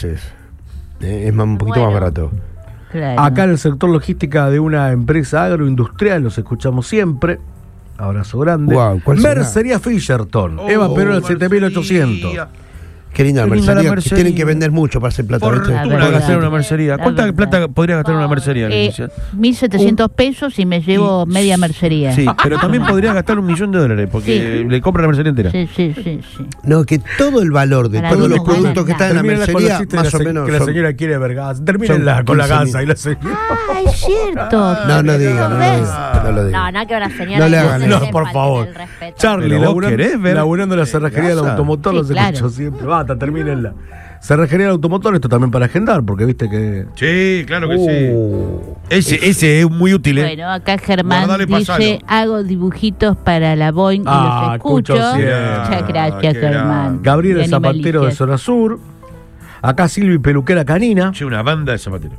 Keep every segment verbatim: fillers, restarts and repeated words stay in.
haces. Eh, es más, un poquito Bueno. más barato. Claro. Acá en el sector logística de una empresa agroindustrial, los escuchamos siempre. Abrazo grande. Guau, ¿cuál será? Mercería Fisherton. Oh, Eva Perón, el siete mil ochocientos. mercería. Qué linda, Qué la linda la mercería, que mercería. tienen que vender mucho para hacer plata, ¿viste? La Fortuna verdad. gastar en una mercería. La ¿Cuánta verdad. plata podría gastar en una mercería, Eh, licenciado? mil setecientos pesos y me llevo media mercería. Sí, pero también podría gastar un millón de dólares porque Sí. le compra la mercería entera. Sí, sí, sí, sí. No, que todo el valor de Para todos los algunos productos ganan que están en la Termínenla con los mercería, chistes de la más o se- menos. que la son- señora quiere vergas. Termínenla son con la quince mil. gasa y la señora. Ah, es cierto. No, no diga, no, ¿Ves? no, no lo diga. No, no, que una señora. No le que hagan se eso. le No, por falta favor. el respeto. Charlie, Pero vos laburando, querés ver laburando en la cerrajería del gasa. automotor, Sí, los claro. escucho siempre. Basta, termínenla. Cerrajería del automotor, esto también para agendar, porque viste que. Sí, claro que Uh, sí. Ese, ese es muy útil, ¿eh? Bueno, acá Germán Guardalo y dice, pasalo. hago dibujitos para la Boeing Ah, y los escucho. escucho siempre. Muchas gracias, Qué Germán. grande. Gabriel, De el zapatero de animalicias. Zona Sur. Acá Silvi, peluquera canina. Che, una banda de zapateros.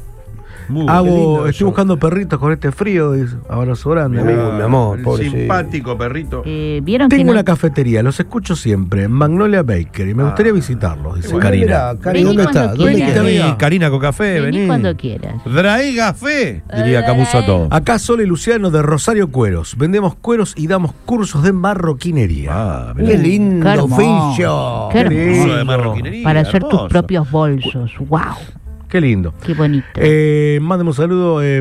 Muy Hago, lindo estoy eso. buscando perritos con este frío. Dice. Abrazo grande. Uy, amigo. mi amor, el pobrecito. simpático perrito. Eh, ¿Vieron que Tengo no? una cafetería, los escucho siempre, Magnolia Bakery. Me gustaría visitarlos, dice Bueno, Karina. mirá, Cari, Vení ¿dónde cuando está? ¿Dónde quieras. queda? Vení, Vení, Karina con café, Vení vení. cuando quieras. Trae café, diría Camuso a todo. Acá Sole y Luciano de Rosario Cueros. Vendemos cueros y damos cursos de marroquinería. Ah, Qué mirá. lindo Qué hermoso. oficio. Qué Qué hermoso. Curso de marroquinería, Para hacer hermoso. tus propios bolsos. ¡Wow! Qué lindo. Qué bonito. Eh, mándeme un saludo, eh,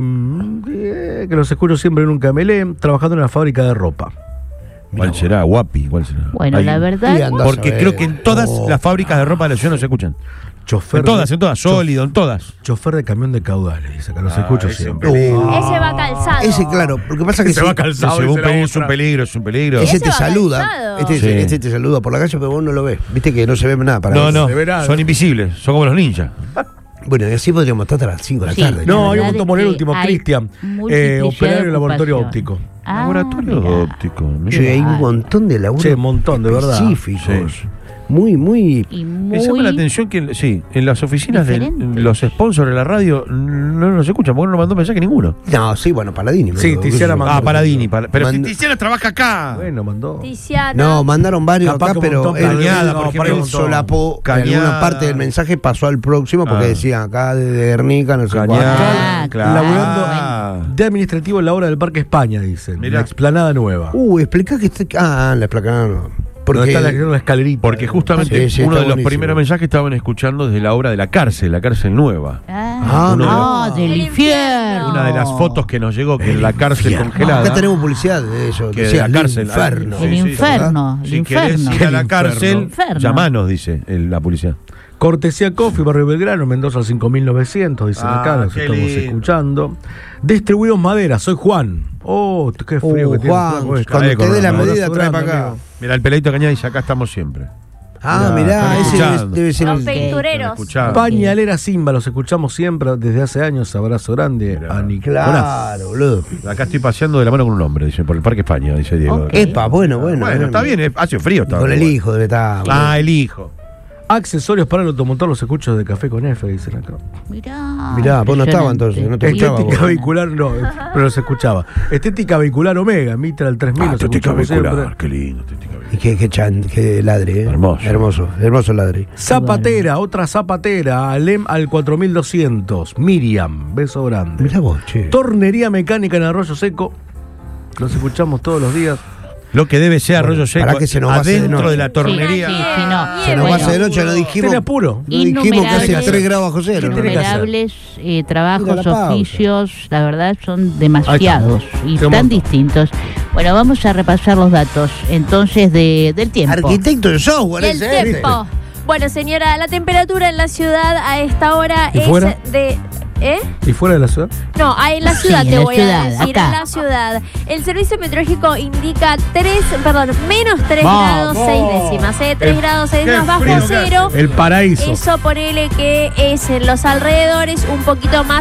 eh, que los escucho siempre, nunca me leen, trabajando en la fábrica de ropa. ¿Cuál será? Guapi, ¿cuál será? bueno, Ahí. la Y verdad. anda. Porque Vas a creo ver. que en todas Oh. las fábricas de ropa de la ciudad no se escuchan. Chofer En todas, de, en todas. Sólido, en todas. chofer de camión de caudales, dice, acá los Ah, escucho ese siempre. un Uh, Ese va calzado. Ese, claro, porque pasa que Se si- va calzado. Ese dice un la pe- es otra. un peligro, es un peligro. ese Ese te va saluda. calzado. Este, Sí. este te saluda por la calle, pero vos no lo ves. Viste que no se ve nada para No, vos. no, de verano. son invisibles, son como los ninjas. Bueno, y así podríamos estar hasta las cinco de la Sí. tarde. No, La hay un verdad punto es por el que último, hay Cristian. Eh, multiplicidad operario de de laboratorio ocupación. óptico. Ah, Laboratorio mirá. óptico. mira. Che, hay un Ay. montón de laburos Che, montón, de verdad. específicos. Sí. Muy, muy. Y Me llama la muy atención que, sí, en las oficinas de diferente. los sponsors de la radio no nos escuchan, porque no nos mandó mensaje ninguno. No, sí, bueno, Paladini. me Sí, lo- Tiziana mandó. Ah, Paladini. Pal- pero Mand- si Tiziana trabaja acá. Bueno, mandó. Tiziana. No, mandaron varios Capaz acá, que un pero montón él, Cañada, él- por él ejemplo. solapó Cañada. alguna parte del mensaje, pasó al próximo porque Ah. decía acá desde Guernica, no sé Cañada, Ah, claro. Laburando Ah. de administrativo en la obra del Parque España, dicen. Mirá. La explanada nueva. Uh, explica que este. Ah, la placa no. Porque Porque. está la, la escalerita. Porque justamente Sí, sí, uno está de los buenísimo. primeros mensajes estaban escuchando desde la obra de la cárcel, la cárcel nueva. Ah, Ah, no, mirá. del Del infierno. infierno. Una de las fotos que nos llegó, que en la cárcel infierno. congelada. Acá tenemos publicidad de eso. que de Decía, la cárcel. Inferno. El infierno, el Si querés infierno. ir a la El cárcel, infierno. llamanos, dice el- la policía. Cortesía Coffee, Barrio Belgrano, Mendoza al cinco mil novecientos, dicen Ah, acá, los qué estamos lindo. escuchando. Distribuidos Madera, soy Juan. Oh, qué frío Uh, que tiene. Juan, Flaco, cuando Cae te dé la con- medida, abrazo trae grande, para acá. amigo. Mira, el peladito Cañada dice, acá estamos siempre. Ah, Mirá, mirá, están ese escuchando. debe ser Los el. pintureros. Escuchá. Pañalera Simba, los escuchamos siempre desde hace años. Abrazo grande Mirá. a Nicolás. Claro, boludo. Acá estoy paseando de la mano con un hombre, dice, por el Parque España, dice Diego. Ok. Epa, bueno, bueno. Bueno, está bien, eh, hace frío. Está Con el bueno. hijo debe estar. Ah, el hijo. Accesorios para el automotor, los escucho de Café con F, dicen acá. Mirá. Mirá, vos no estabas impresionante. entonces, no te escuchaba Estética vos. vehicular, no, pero los escuchaba. Estética vehicular Omega, Mitra al tres mil, Ah, los estética escuchamos vehicular, siempre. qué lindo, estética vehicular. Y qué, qué, chan, qué ladre, ¿eh? Hermoso. Hermoso, hermoso ladre. Zapatera, otra zapatera, Alem al cuatro mil doscientos. Miriam, beso grande. Mirá vos, che. Tornería mecánica en Arroyo Seco, los escuchamos todos los días. Lo que debe ser Arroyo Seco, para que se nos va a hacer de adentro noche. de la tornería. Sí, sí, no. Se nos va a Bueno, hacer de noche, no dijimos. Tiene apuro. No dijimos que hace Innumerables- tres grados bajo cero. ¿Qué ¿no? tiene que hacer? Innumerables eh, Ir a trabajos, la pausa. oficios, la verdad son demasiados y Se tan montó. distintos. Bueno, vamos a repasar los datos entonces de, del tiempo. Arquitecto de software, Y el ese, este. tiempo. Bueno, señora, la temperatura en la ciudad a esta hora ¿Y es fuera? de... ¿Eh? ¿Y fuera de la ciudad? No, ahí en la ciudad Sí, te en la voy ciudad, a decir, acá. en la ciudad. El servicio meteorológico indica tres, perdón, menos tres Vamos. grados seis décimas, ¿eh? tres El- grados seis qué décimas bajo frío que hace. cero. El paraíso. Eso ponele que es en los alrededores, un poquito más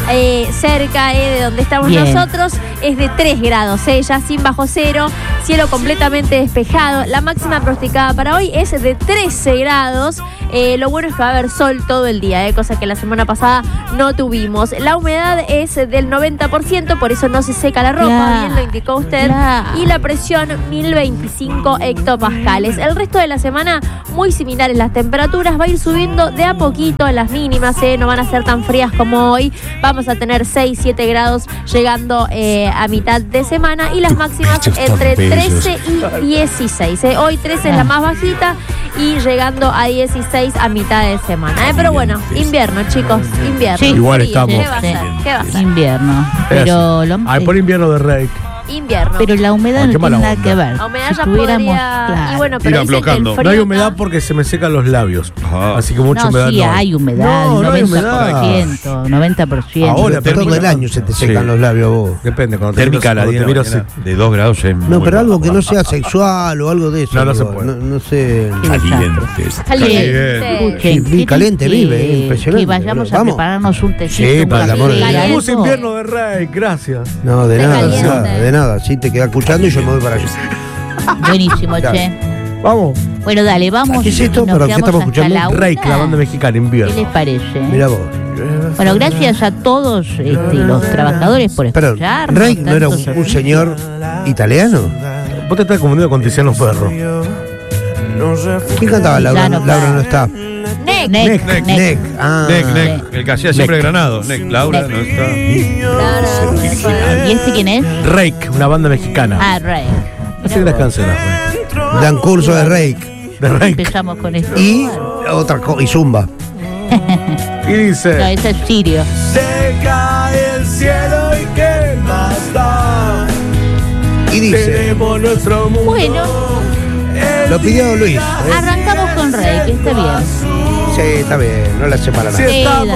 eh, cerca eh, de donde estamos Bien. nosotros, es de tres grados, eh, ya sin bajo cero, cielo completamente despejado. La máxima pronosticada para hoy es de trece grados. Eh, lo bueno es que va a haber sol todo el día, eh, cosa que la semana pasada no tuvimos. La humedad es del noventa por ciento, por eso no se seca la ropa, Claro. bien lo indicó usted. Claro. Y la presión mil veinticinco hectopascales. El resto de la semana muy similares las temperaturas, va a ir subiendo de a poquito las mínimas, eh, no van a ser tan frías como hoy. Vamos a tener seis, siete grados llegando eh, a mitad de semana y las máximas entre trece y dieciséis. Eh. Hoy trece es la más bajita y llegando a dieciséis a mitad de semana. Eh. Pero bueno, invierno, chicos, invierno. Sí. Igual Frío, estamos. ¿Qué va a ser? ¿Qué va a ser? Invierno. Es Pero, así. lo, Ay, por invierno de Rey. Invierno. pero la humedad Ah, no qué mala tiene nada onda. que ver. La humedad Si ya tuviéramos, podría... claro. Y bueno, pero Ir dicen que el aflojando. frío No hay humedad acá- porque se me secan los labios. Ajá. Así que mucha No, humedad sí, no hay humedad, No, no hay noventa por humedad. ciento, noventa por ciento. Ahora, Pero todo el año se te secan Sí. los labios vos. Depende, cuando te Térmica la miro, día cuando te miro, sí. de dos grados es No, muy pero algo bajo. que no sea sexual o algo de eso. No, no se digo, puede. No, no sé. Qué desastre. Calientes. Caliente. Escuchen, Sí, caliente que- vive, eh, impresionante, Que vayamos boludo. a Vamos. prepararnos un tecito. Sí, un para el café, amor de Dios. Caliente. Hermoso algo. invierno de Rey, gracias. No, de Está nada, de caliente. nada, de nada. Sí, te queda escuchando y yo me voy para allá. Buenísimo, Claro. che. Vamos. Bueno, dale, vamos. ¿Qué es esto? y nos ¿Pero qué quedamos estamos hasta escuchando? la una. Rey, la banda mexicana, ¿Qué les invierno. parece? Mira vos. Bueno, gracias a todos este, los trabajadores por Pero, escucharnos. ¿Rey no era un, tantos- un señor italiano? Vos te estás confundiendo con Tiziano Ferro. ¿Quién cantaba? Laura, Tiziano Laura no Ferro. está. Neck. Neck, Neck. Neck. Neck. Ah. Nec, Nec, el que hacía siempre granados. Nec, Laura Nec. no está. ¿Y este quién es? Rake, una banda mexicana. Ah, Rey. Hace las canciones. Dan curso de Rake. De Rake. Empezamos con esto. Y otra cosa. Y Zumba. Y No, dice: ese es Sirio. se cae el cielo y qué más da. Y dice. Tenemos nuestro mundo. Bueno, Lo pidió Luis. ¿eh? arrancamos con Rey, que está bien. Sí, está bien. No le hace para Si nada. Sí, estamos